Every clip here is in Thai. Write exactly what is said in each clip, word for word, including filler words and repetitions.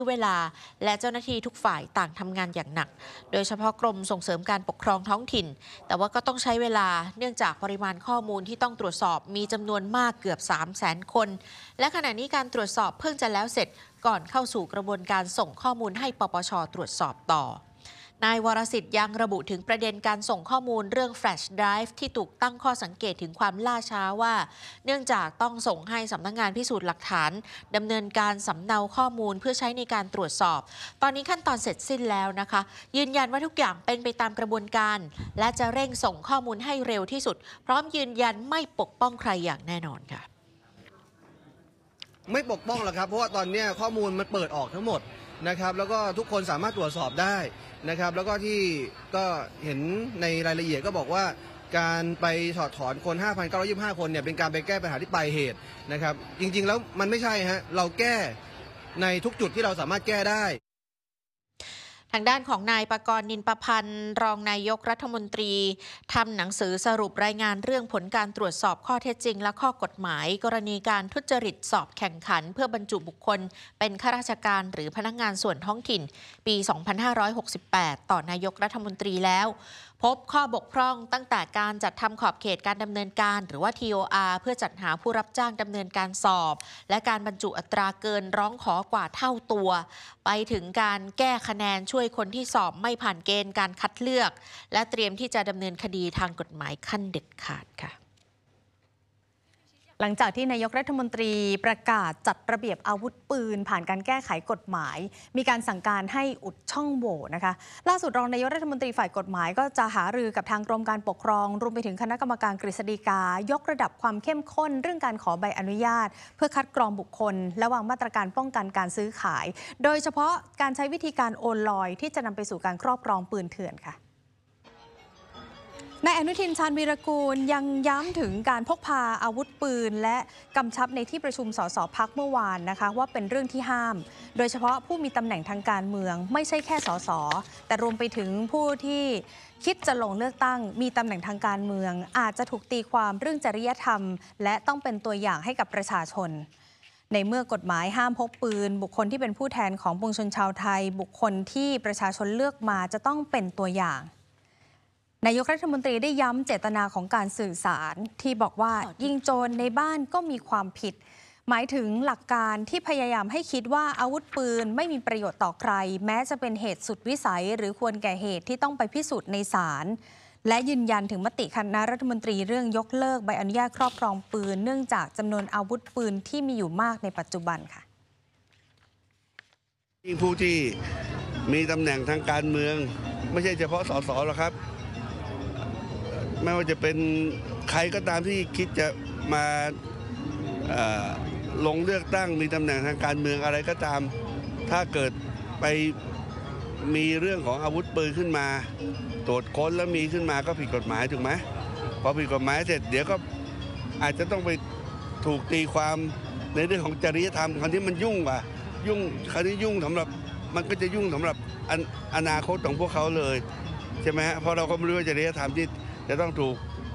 เวลาและเจ้าหน้าที่ทุกฝ่ายต่างทำงานอย่างหนักโดยเฉพาะกรมส่งเสริมการปกครองท้องถิ่นแต่ว่าก็ต้องใช้เวลาเนื่องจากปริมาณข้อมูลที่ต้องตรวจสอบมีจำนวนมากเกือบ สามแสน คนและขณะนี้การตรวจสอบเพิ่งจะแล้วเสร็จก่อนเข้าสู่กระบวนการส่งข้อมูลให้ปปช.ตรวจสอบต่อนายวรสิทธิ์ยังระบุถึงประเด็นการส่งข้อมูลเรื่องแฟลชไดรฟ์ที่ถูกตั้งข้อสังเกตถึงความล่าช้าว่าเนื่องจากต้องส่งให้สำนักงานพิสูจน์หลักฐานดำเนินการสำเนาข้อมูลเพื่อใช้ในการตรวจสอบตอนนี้ขั้นตอนเสร็จสิ้นแล้วนะคะยืนยันว่าทุกอย่างเป็นไปตามกระบวนการและจะเร่งส่งข้อมูลให้เร็วที่สุดพร้อมยืนยันไม่ปกป้องใครอย่างแน่นอนค่ะไม่ปกป้องหรอกครับเพราะว่าตอนนี้ข้อมูลมันเปิดออกทั้งหมดนะครับแล้วก็ทุกคนสามารถตรวจสอบได้นะครับแล้วก็ที่ก็เห็นในรายละเอียดก็บอกว่าการไปถอดถอนคน ห้าพันเก้าร้อยยี่สิบห้า คนเนี่ยเป็นการไปแก้ปัญหาที่ปลายเหตุนะครับจริงๆแล้วมันไม่ใช่ฮะเราแก้ในทุกจุดที่เราสามารถแก้ได้ทางด้านของนายปกรณ์นินประพันธ์รองนายกรัฐมนตรีทำหนังสือสรุปรายงานเรื่องผลการตรวจสอบข้อเท็จจริงและข้อกฎหมายกรณีการทุจริตสอบแข่งขันเพื่อบรรจุบุคคลเป็นข้าราชการหรือพนักงานส่วนท้องถิ่นปี สองพันห้าร้อยหกสิบแปด ต่อนายกรัฐมนตรีแล้วพบข้อบกพร่องตั้งแต่การจัดทำขอบเขตการดำเนินการหรือว่า ที โอ อาร์ เพื่อจัดหาผู้รับจ้างดำเนินการสอบและการบรรจุอัตราเกินร้องขอกว่าเท่าตัวไปถึงการแก้คะแนนช่วยคนที่สอบไม่ผ่านเกณฑ์การคัดเลือกและเตรียมที่จะดำเนินคดีทางกฎหมายขั้นเด็ดขาดค่ะหลังจากที่นายกรัฐมนตรีประกาศจัดระเบียบอาวุธปืนผ่านการแก้ไขกฎหมายมีการสั่งการให้อุดช่องโหว่นะคะล่าสุดรองนายกรัฐมนตรีฝ่ายกฎหมายก็จะหารือกับทางกรมการปกครองรวมไปถึงคณะกรรมการกฤษฎีกายกระดับความเข้มข้นเรื่องการขอใบอนุญาตเพื่อคัดกรองบุคคลและวางมาตรการป้องกันการซื้อขายโดยเฉพาะการใช้วิธีการโอนลอยที่จะนำไปสู่การครอบครองปืนเถื่อนค่ะนายอนุทินชาญวีรกูลยังย้ำถึงการพกพาอาวุธปืนและกำชับในที่ประชุมสสพักเมื่อวานนะคะว่าเป็นเรื่องที่ห้ามโดยเฉพาะผู้มีตำแหน่งทางการเมืองไม่ใช่แค่สสแต่รวมไปถึงผู้ที่คิดจะลงเลือกตั้งมีตำแหน่งทางการเมืองอาจจะถูกตีความเรื่องจริยธรรมและต้องเป็นตัวอย่างให้กับประชาชนในเมื่อกฎหมายห้ามพกปืนบุคคลที่เป็นผู้แทนของปวงชนชาวไทยบุคคลที่ประชาชนเลือกมาจะต้องเป็นตัวอย่างนายกรัฐมนตรีได้ย้ำเจตนาของการสื่อสารที่บอกว่ายิงโจรในบ้านก็มีความผิดหมายถึงหลักการที่พยายามให้คิดว่าอาวุธปืนไม่มีประโยชน์ต่อใครแม้จะเป็นเหตุสุดวิสัยหรือควรแก่เหตุที่ต้องไปพิสูจน์ในศาลและยืนยันถึงมติคณะรัฐมนตรีเรื่องยกเลิกใบอนุญาตครอบครองปืนเนื่องจากจำนวนอาวุธปืนที่มีอยู่มากในปัจจุบันค่ะยิ่งผู้ที่มีตำแหน่งทางการเมืองไม่ใช่เฉพาะสสหรอกครับไม่ว่าจะเป็นใครก็ตามที่คิดจะมาลงเลือกตั้งมีตำแหน่งทางการเมืองอะไรก็ตามถ้าเกิดไปมีเรื่องของอาวุธปืนขึ้นมาตรวจค้นแล้วมีขึ้นมาก็ผิดกฎหมายถูกไหมพอผิดกฎหมายเสร็จเดี๋ยวก็อาจจะต้องไปถูกตีความในเรื่องของจริยธรรมคราวนี้มันยุ่งกว่ายุ่งคราวนี้ยุ่งสำหรับมันก็จะยุ่งสำหรับอนาคตของพวกเขาเลยใช่ไหมฮะเพราะเราก็ไม่รู้ว่าจริยธรรมที่จะต้องถูก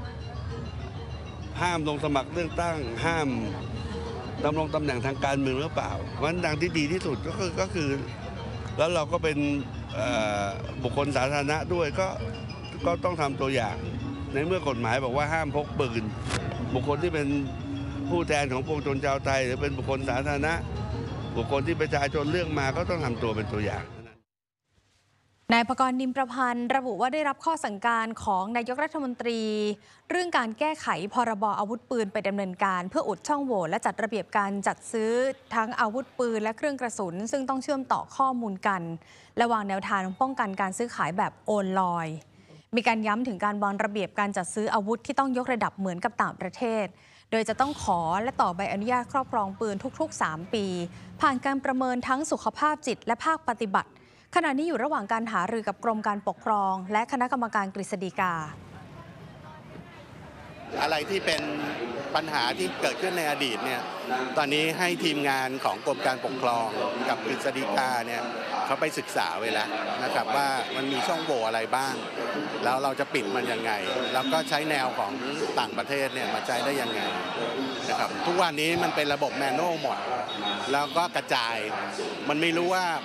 ห้ามลงสมัครเลือกตั้งห้ามดำรงตำแหน่งทางการเมืองหรือเปล่าเพราะฉะนั้นทางที่ดีที่สุดก็คือก็คือแล้วเราก็เป็นบุคคลสาธารณะด้วยก็ก็ต้องทำตัวอย่างในเมื่อกฎหมายบอกว่าห้ามพกปืนบุคคลที่เป็นผู้แทนของปวงชนชาวไทยหรือเป็นบุคคลสาธารณะบุคคลที่ประชาชนเลือกมาก็ต้องทำตัวเป็นตัวอย่างนายปกรณ์นิมประพันธ์ระบุว่าได้รับข้อสั่งการของนายกรัฐมนตรีเรื่องการแก้ไขพรบอาวุธปืนไปดำเนินการเพื่ออุดช่องโหว่และจัดระเบียบการจัดซื้อทั้งอาวุธปืนและเครื่องกระสุนซึ่งต้องเชื่อมต่อข้อมูลกันและวางแนวทางป้องกันการซื้อขายแบบโอนลอยมีการย้ำถึงการวางระเบียบการจัดซื้ออาวุธที่ต้องยกระดับเหมือนกับต่างประเทศโดยจะต้องขอและต่อใบอนุญาตครอบครองปืนทุกๆสามปีผ่านการประเมินทั้งสุขภาพจิตและภาคปฏิบัติขณะนี้อยู่ระหว่างการหารือกับกรมการปกครองและคณะกรรมการกฤษฎีกาอะไรที่เป็นปัญหาที่เกิดขึ้นในอดีตเนี่ยตอนนี้ให้ทีมงานของกรมการปกครองกับกฤษฎีกาเนี่ยเขาไปศึกษาไว้แล้วนะครับว่ามันมีช่องโหว่อะไรบ้างแล้วเราจะปิดมันยังไงแล้วก็ใช้แนวของต่างประเทศเนี่ยมาใช้ได้ยังไงนะครับทุกวันนี้มันเป็นระบบแมนนวลหมดแล้วก็กระจายมันไม่รู้ว่า